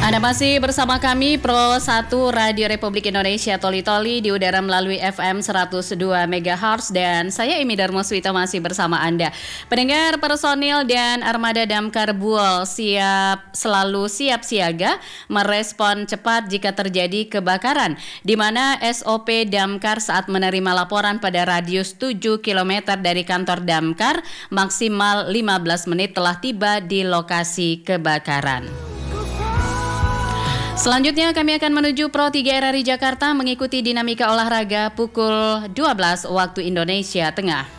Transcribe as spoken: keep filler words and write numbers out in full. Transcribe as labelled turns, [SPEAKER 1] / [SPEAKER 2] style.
[SPEAKER 1] Anda masih bersama kami Pro satu Radio Republik Indonesia Toli-Toli di udara melalui F M seratus dua megahertz dan saya Imi Darmoswita masih bersama Anda. Pendengar, personil dan armada damkar Buol siap selalu siap siaga merespon cepat jika terjadi kebakaran, di mana S O P damkar saat menerima laporan pada radius tujuh kilometer dari kantor damkar maksimal lima belas menit telah tiba di lokasi kebakaran. Selanjutnya kami akan menuju Pro tiga R R I Jakarta mengikuti dinamika olahraga pukul dua belas waktu Indonesia Tengah.